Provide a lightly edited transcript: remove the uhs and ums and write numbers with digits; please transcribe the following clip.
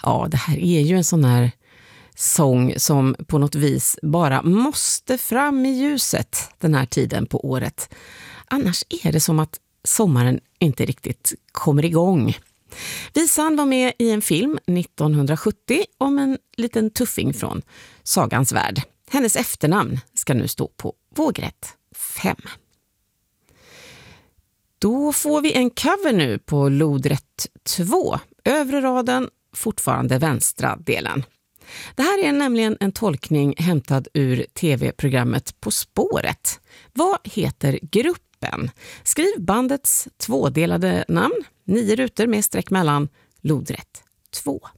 Ja, det här är ju en sån här sång som på något vis bara måste fram i ljuset den här tiden på året. Annars är det som att sommaren inte riktigt kommer igång. Visan var med i en film 1970 om en liten tuffing från sagans värld. Hennes efternamn ska nu stå på vågrätt 5. Då får vi en cover nu på lodrätt 2. Övre raden, fortfarande vänstra delen. Det här är nämligen en tolkning hämtad ur tv-programmet På spåret. Vad heter gruppen? Skriv bandets tvådelade namn, 9 rutor med streck mellan, lodrätt 2.